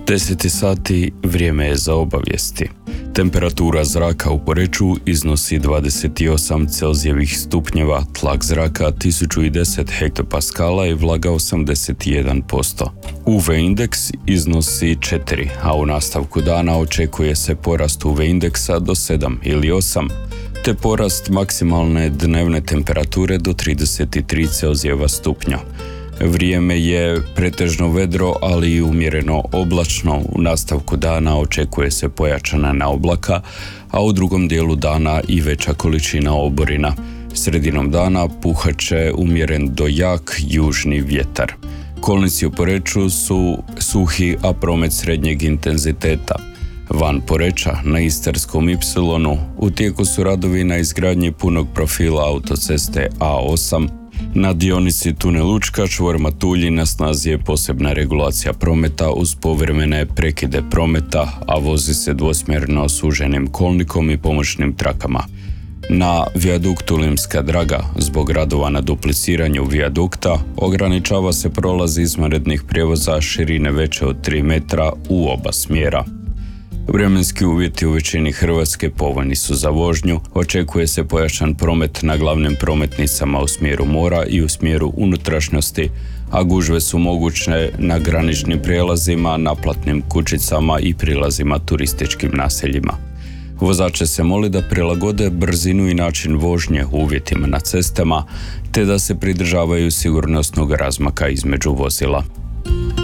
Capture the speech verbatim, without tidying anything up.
deset sati, vrijeme je za obavijesti. Temperatura zraka u Poreču iznosi dvadeset osam Celzijevih stupnjeva, tlak zraka tisuću deset hektopaskala i vlaga osamdeset jedan posto. U V indeks iznosi četiri, a u nastavku dana očekuje se porast U V indeksa do sedam ili osam, te porast maksimalne dnevne temperature do trideset tri Celzijeva stupnja. Vrijeme je pretežno vedro, ali i umjereno oblačno. U nastavku dana očekuje se pojačana naoblaka, a u drugom dijelu dana i veća količina oborina. Sredinom dana puhat će umjeren do jak južni vjetar. Kolnici u Poreču su suhi, a promet srednjeg intenziteta. Van Poreča, na Istarskom Ipsilonu, u tijeku su radovi na izgradnji punog profila autoceste A osam. Na dionici tunel Učka čvor Matulji na snazi je posebna regulacija prometa uz povremene prekide prometa, a vozi se dvosmjerno suženim kolnikom i pomoćnim trakama. Na vijaduktu Limska Draga, zbog radova na dupliciranju vijadukta, ograničava se prolaz izvanrednih prijevoza širine veće od tri metra u oba smjera. Vremenski uvjeti u većini Hrvatske povoljni su za vožnju, očekuje se pojačan promet na glavnim prometnicama u smjeru mora i u smjeru unutrašnjosti, a gužve su moguće na graničnim prijelazima, naplatnim kućicama i prilazima turističkim naseljima. Vozače se moli da prilagode brzinu i način vožnje uvjetima na cestama, te da se pridržavaju sigurnosnog razmaka između vozila.